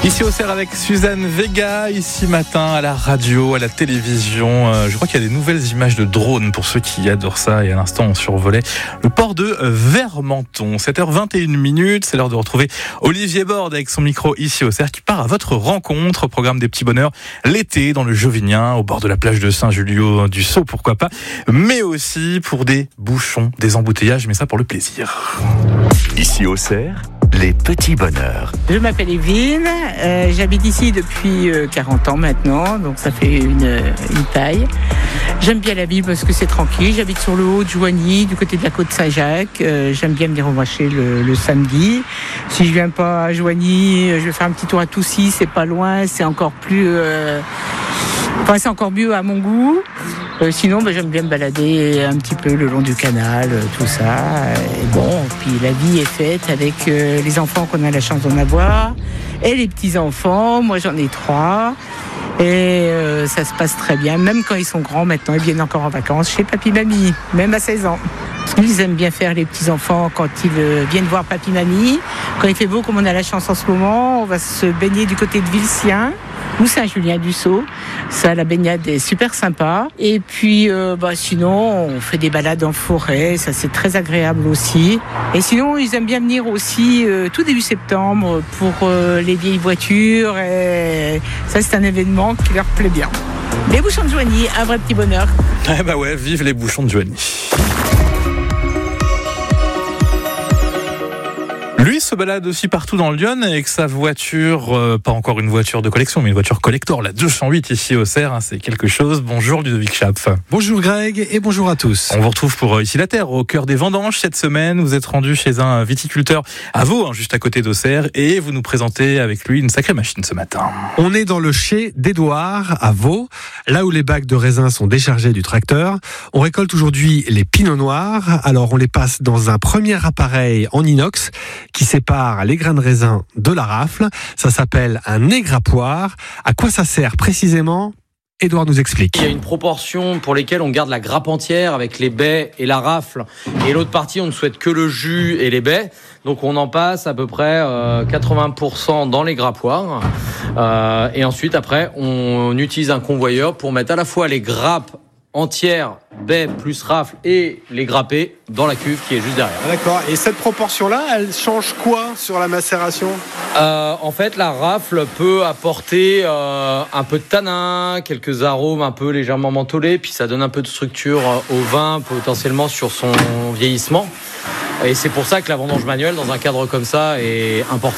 Ici au Cerf avec Suzanne Vega, ici matin à la radio, à la télévision. Je crois qu'il y a des nouvelles images de drones pour ceux qui adorent ça. Et à l'instant, on survolait le port de Vermenton. 7h21, c'est l'heure de retrouver Olivier Borde avec son micro ici au Cerf qui part à votre rencontre. Programme des petits bonheurs l'été dans le Jovinien, au bord de la plage de Saint-Julio-du-Sault, pourquoi pas. Mais aussi pour des bouchons, des embouteillages, mais ça pour le plaisir. Ici au Cerf, les petits bonheurs. Je m'appelle Evelyne, j'habite ici depuis 40 ans maintenant, donc ça fait une taille. J'aime bien la ville parce que c'est tranquille, j'habite sur le haut de Joigny, du côté de la côte Saint-Jacques. J'aime bien venir au marché le samedi. Si je viens pas à Joigny, je vais faire un petit tour à Toussy, c'est pas loin, c'est encore plus... c'est encore mieux à mon goût. Sinon, j'aime bien me balader un petit peu le long du canal, tout ça. Et bon, puis la vie est faite avec les enfants qu'on a la chance d'en avoir et les petits-enfants. Moi, j'en ai 3. Et ça se passe très bien. Même quand ils sont grands maintenant, ils viennent encore en vacances chez papy-mamie, même à 16 ans. Ils aiment bien faire les petits-enfants quand ils viennent voir papy-mamie. Quand il fait beau, comme on a la chance en ce moment, on va se baigner du côté de Vilsien ou Saint-Julien-du-Sault. Ça, la baignade est super sympa. Et puis, sinon, on fait des balades en forêt. Ça, c'est très agréable aussi. Et sinon, ils aiment bien venir aussi tout début septembre pour les vieilles voitures. Et ça, c'est un événement qui leur plaît bien. Les bouchons de Joigny, un vrai petit bonheur. Vive les bouchons de Joigny. Lui se balade aussi partout dans le Lyon avec sa voiture, pas encore une voiture de collection, mais une voiture collector, la 208 ici au Cerf, c'est quelque chose. Bonjour Ludovic Schapf. Bonjour Greg et bonjour à tous. On vous retrouve pour Ici la Terre, au cœur des vendanges cette semaine. Vous êtes rendu chez un viticulteur à Vaud, juste à côté d'Auxerre, et vous nous présentez avec lui une sacrée machine ce matin. On est dans le chai d'Édouard à Vaud, là où les bacs de raisin sont déchargés du tracteur. On récolte aujourd'hui les pinots noirs, alors on les passe dans un premier appareil en inox qui sépare les grains de raisin de la rafle. Ça s'appelle un égrappoir. À quoi ça sert précisément ? Édouard nous explique. Il y a une proportion pour lesquelles on garde la grappe entière avec les baies et la rafle. Et l'autre partie, on ne souhaite que le jus et les baies. Donc on en passe à peu près 80% dans les grappoirs. Et ensuite, après, on utilise un convoyeur pour mettre à la fois les grappes entière, baie plus rafle et les grappés dans la cuve qui est juste derrière. D'accord. Et cette proportion-là, elle change quoi sur la macération ? En fait, la rafle peut apporter un peu de tanin, quelques arômes un peu légèrement mentholés, puis ça donne un peu de structure au vin, potentiellement sur son vieillissement. Et c'est pour ça que la vendange manuelle, dans un cadre comme ça, est importante.